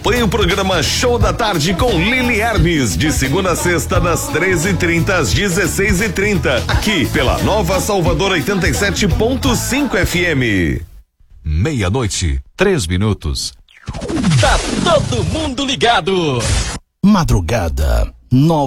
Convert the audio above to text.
Acompanhe o programa Show da Tarde com Lili Hermes, de segunda a sexta, das 13h30 às 16h30, aqui pela Nova Salvador 87.5 FM. 00:03. Tá todo mundo ligado. Madrugada, 9